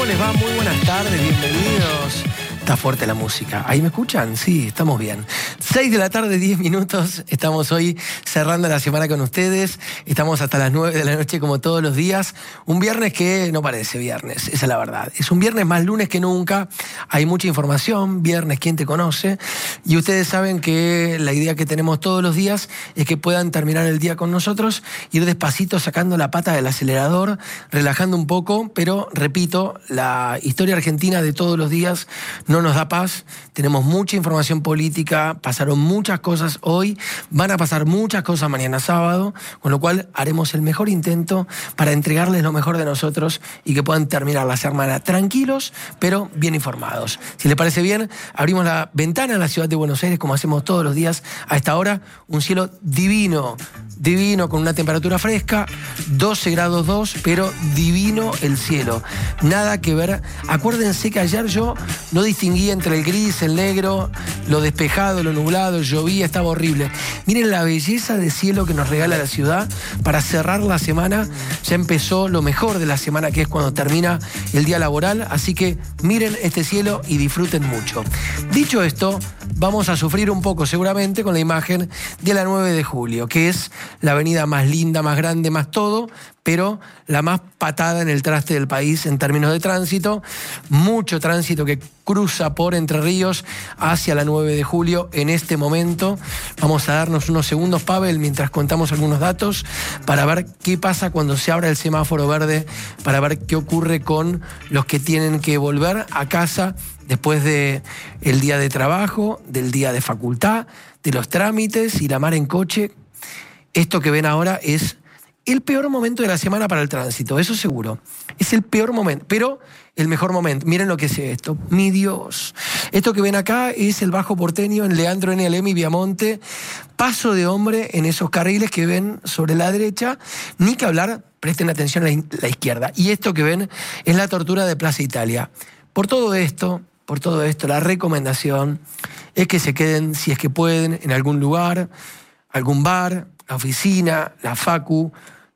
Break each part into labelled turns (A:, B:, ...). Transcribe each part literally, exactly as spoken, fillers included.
A: les va? Muy buenas tardes, bienvenidos. Está fuerte la música. ¿Ahí me escuchan? Sí, estamos bien. seis de la tarde, diez minutos. Estamos hoy cerrando la semana con ustedes. Estamos hasta las nueve de la noche como todos los días. Un viernes que no parece viernes, esa es la verdad. Es un viernes más lunes que nunca. Hay mucha información. Viernes, ¿quién te conoce? Y ustedes saben que la idea que tenemos todos los días es que puedan terminar el día con nosotros, ir despacito sacando la pata del acelerador, relajando un poco, pero repito, la historia argentina de todos los días no nos da paz. Tenemos mucha información política, pasaron muchas cosas hoy, van a pasar muchas cosas mañana sábado, con lo cual haremos el mejor intento para entregarles lo mejor de nosotros y que puedan terminar la semana tranquilos, pero bien informados. Si les parece bien, abrimos la ventana a la ciudad de Buenos Aires, como hacemos todos los días a esta hora. Un cielo divino, divino, con una temperatura fresca, doce grados dos, pero divino el cielo. Nada que ver. Acuérdense que ayer yo no distinguí entre el gris, el negro, lo despejado, lo nublado, llovía, estaba horrible. Miren la belleza de cielo que nos regala la ciudad para cerrar la semana. Ya empezó lo mejor de la semana, que es cuando termina el día laboral, así que miren este cielo y disfruten mucho. Dicho esto, vamos a sufrir un poco seguramente con la imagen de la nueve de julio, que es la avenida más linda, más grande, más todo, pero la más patada en el traste del país en términos de tránsito. Mucho tránsito que cruza por Entre Ríos hacia la nueve de julio en este momento. Vamos a darnos unos segundos, Pavel, mientras contamos algunos datos para ver qué pasa cuando se abra el semáforo verde, para ver qué ocurre con los que tienen que volver a casa después del día de trabajo, del día de facultad, de los trámites y la mar en coche. Esto que ven ahora es el peor momento de la semana para el tránsito, eso seguro. Es el peor momento, pero el mejor momento. Miren lo que es esto. Mi Dios. Esto que ven acá es el Bajo Porteño en Leandro N. Alem y Viamonte. Paso de hombre en esos carriles que ven sobre la derecha. Ni que hablar, presten atención a la izquierda. Y esto que ven es la tortura de Plaza Italia. Por todo esto, por todo esto, la recomendación es que se queden, si es que pueden, en algún lugar, algún bar, la oficina, la facu,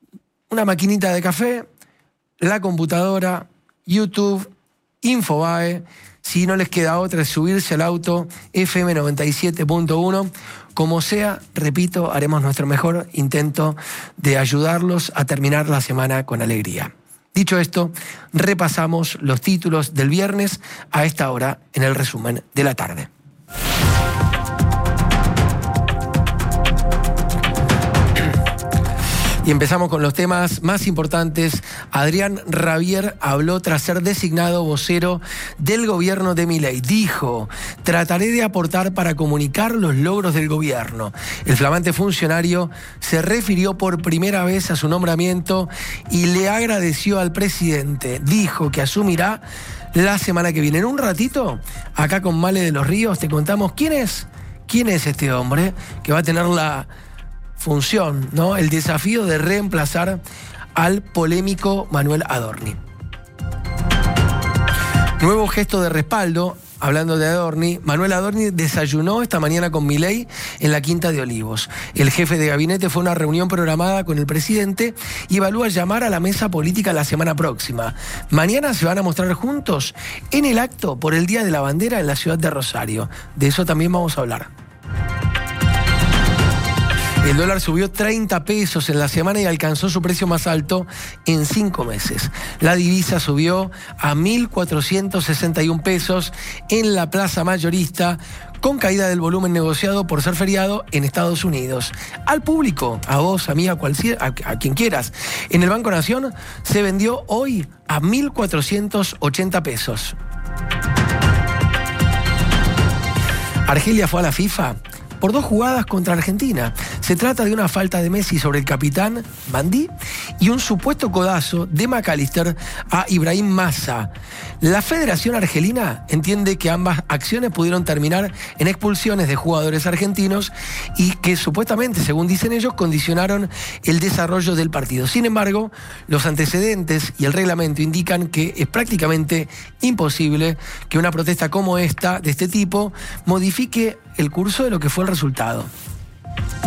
A: una maquinita de café, la computadora, YouTube, Infobae. Si no les queda otra, es subirse al auto, F M noventa y siete punto uno. Como sea, repito, haremos nuestro mejor intento de ayudarlos a terminar la semana con alegría. Dicho esto, repasamos los títulos del viernes a esta hora en el resumen de la tarde. Y empezamos con los temas más importantes. Adrián Rabier habló tras ser designado vocero del gobierno de Milei. Dijo: trataré de aportar para comunicar los logros del gobierno. El flamante funcionario se refirió por primera vez a su nombramiento y le agradeció al presidente. Dijo que asumirá la semana que viene. En un ratito, acá con Male de los Ríos, te contamos quién es, quién es este hombre que va a tener la función, ¿no? El desafío de reemplazar al polémico Manuel Adorni. Nuevo gesto de respaldo. Hablando de Adorni, Manuel Adorni desayunó esta mañana con Milei en la Quinta de Olivos. El jefe de gabinete fue a una reunión programada con el presidente y evalúa llamar a la mesa política la semana próxima. Mañana se van a mostrar juntos en el acto por el Día de la Bandera en la ciudad de Rosario. De eso también vamos a hablar. El dólar subió treinta pesos en la semana y alcanzó su precio más alto en cinco meses. La divisa subió a mil cuatrocientos sesenta y un pesos en la plaza mayorista, con caída del volumen negociado por ser feriado en Estados Unidos. Al público, a vos, a mí, a, cualquier, a, a quien quieras. En el Banco Nación se vendió hoy a mil cuatrocientos ochenta pesos. Argelia fue a la FIFA por dos jugadas contra Argentina. Se trata de una falta de Messi sobre el capitán Mandí y un supuesto codazo de McAllister a Ibrahim Massa. La Federación Argelina entiende que ambas acciones pudieron terminar en expulsiones de jugadores argentinos y que supuestamente, según dicen ellos, condicionaron el desarrollo del partido. Sin embargo, los antecedentes y el reglamento indican que es prácticamente imposible que una protesta como esta, de este tipo, modifique el curso de lo que fue el resultado.